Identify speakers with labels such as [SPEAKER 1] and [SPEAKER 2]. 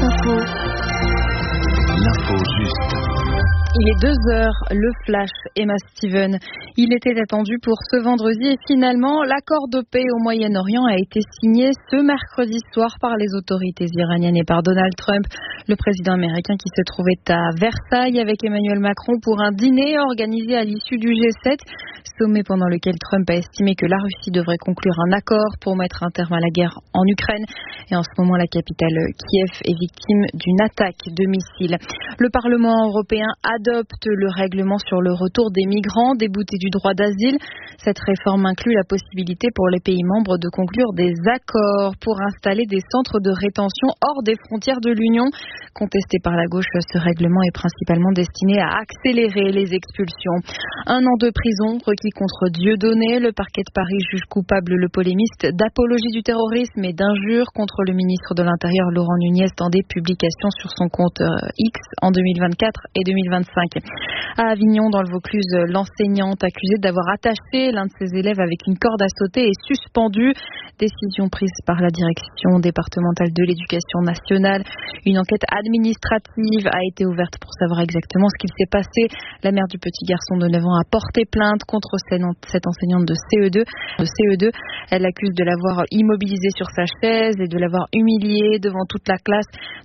[SPEAKER 1] Info.
[SPEAKER 2] L'info juste.
[SPEAKER 1] Il est 2h, le flash, Emma Steven. Il était attendu pour ce vendredi et finalement, l'accord de paix au Moyen-Orient a été signé ce mercredi soir par les autorités iraniennes et par Donald Trump, le président américain qui se trouvait à Versailles avec Emmanuel Macron pour un dîner organisé à l'issue du G7, sommet pendant lequel Trump a estimé que la Russie devrait conclure un accord pour mettre un terme à la guerre en Ukraine. Et en ce moment, la capitale Kiev est victime d'une attaque de missiles. Le Parlement européen adopte le règlement sur le retour des migrants déboutés du droit d'asile. Cette réforme inclut la possibilité pour les pays membres de conclure des accords pour installer des centres de rétention hors des frontières de l'Union. Contesté par la gauche, ce règlement est principalement destiné à accélérer les expulsions. 1 an de prison requis contre Dieudonné. Le parquet de Paris juge coupable le polémiste d'apologie du terrorisme et d'injures contre le ministre de l'Intérieur Laurent Nunez dans des publications sur son compte X en 2024 et 2025. À Avignon, dans le Vaucluse, l'enseignante accusée d'avoir attaché l'un de ses élèves avec une corde à sauter est suspendue. Décision prise par la direction départementale de l'éducation nationale. Une enquête administrative a été ouverte pour savoir exactement ce qu'il s'est passé. La mère du petit garçon de 9 ans a porté plainte contre cette enseignante de CE2. Elle l'accuse de l'avoir immobilisé sur sa chaise et de l'avoir humilié devant toute la classe.